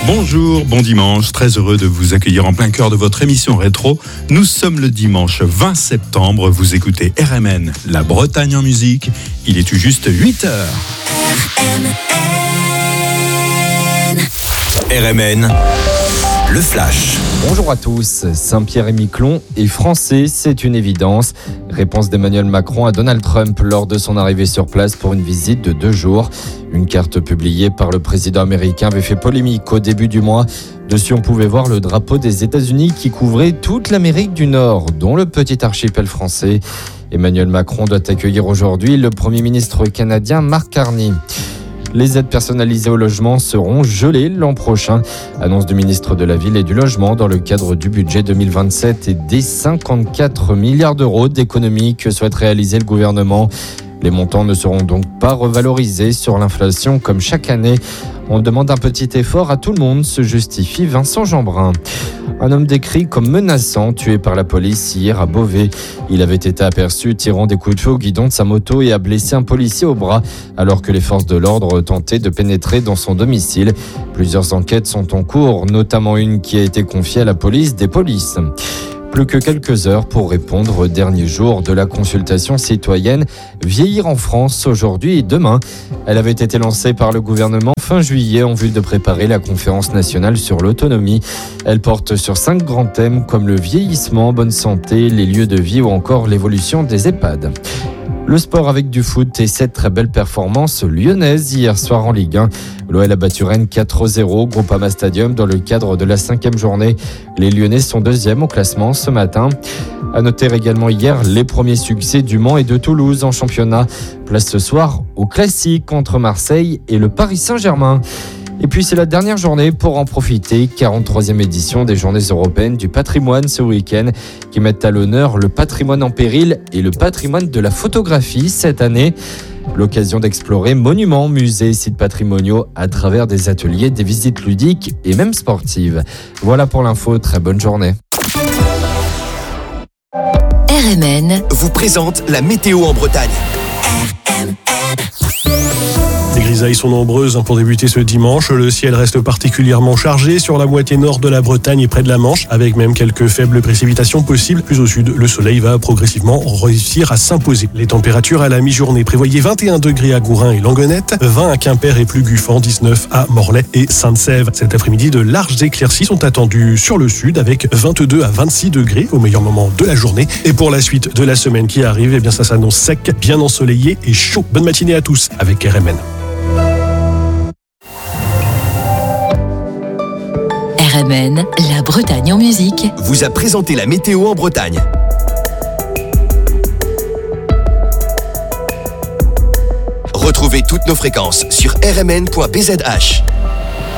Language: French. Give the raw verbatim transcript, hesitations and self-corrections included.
Bonjour, bon dimanche, très heureux de vous accueillir en plein cœur de votre émission rétro. Nous sommes le dimanche vingt septembre, vous écoutez R M N, la Bretagne en musique. Il est tout juste huit heures. R M N, le flash. Bonjour à tous, Saint-Pierre-et-Miquelon est français, c'est une évidence. Réponse d'Emmanuel Macron à Donald Trump lors de son arrivée sur place pour une visite de deux jours. Une carte publiée par le président américain avait fait polémique au début du mois. Dessus, on pouvait voir le drapeau des États-Unis qui couvrait toute l'Amérique du Nord, dont le petit archipel français. Emmanuel Macron doit accueillir aujourd'hui le Premier ministre canadien Mark Carney. Les aides personnalisées au logement seront gelées l'an prochain. Annonce du ministre de la Ville et du Logement dans le cadre du budget deux mille vingt-sept et des cinquante-quatre milliards d'euros d'économies que souhaite réaliser le gouvernement. Les montants ne seront donc pas revalorisés sur l'inflation comme chaque année. On demande un petit effort à tout le monde, se justifie Vincent Jeanbrun. Un homme décrit comme menaçant, tué par la police hier à Beauvais. Il avait été aperçu tirant des coups de feu au guidon de sa moto et a blessé un policier au bras alors que les forces de l'ordre tentaient de pénétrer dans son domicile. Plusieurs enquêtes sont en cours, notamment une qui a été confiée à la police des polices. Plus que quelques heures pour répondre au dernier jour de la consultation citoyenne Vieillir en France aujourd'hui et demain. Elle avait été lancée par le gouvernement fin juillet en vue de préparer la conférence nationale sur l'autonomie. Elle porte sur cinq grands thèmes comme le vieillissement, bonne santé, les lieux de vie ou encore l'évolution des EHPAD. Le sport avec du foot et sept très belles performances lyonnaises hier soir en Ligue un. L'O L a battu Rennes quatre zéro au Groupama Stadium dans le cadre de la cinquième journée. Les Lyonnais sont deuxièmes au classement ce matin. À noter également hier les premiers succès du Mans et de Toulouse en championnat. Place ce soir au classique contre Marseille et le Paris Saint-Germain. Et puis c'est la dernière journée pour en profiter, quarante-troisième édition des Journées européennes du patrimoine ce week-end, qui mettent à l'honneur le patrimoine en péril et le patrimoine de la photographie cette année. L'occasion d'explorer monuments, musées, sites patrimoniaux à travers des ateliers, des visites ludiques et même sportives. Voilà pour l'info, très bonne journée. R M N vous présente la météo en Bretagne. Les grisailles sont nombreuses pour débuter ce dimanche. Le ciel reste particulièrement chargé sur la moitié nord de la Bretagne et près de la Manche, avec même quelques faibles précipitations possibles. Plus au sud, le soleil va progressivement réussir à s'imposer. Les températures à la mi-journée, prévoyez vingt et un degrés à Gourin et Langonette, vingt à Quimper et Plugufan, dix-neuf à Morlaix et Sainte-Sève. Cet après-midi, de larges éclaircies sont attendues sur le sud, avec vingt-deux à vingt-six degrés au meilleur moment de la journée. Et pour la suite de la semaine qui arrive, eh bien ça s'annonce sec, bien ensoleillé et chaud. Bonne matinée à tous avec R M N. R M N, la Bretagne en musique, vous a présenté la météo en Bretagne. Retrouvez toutes nos fréquences sur r m n point b z h.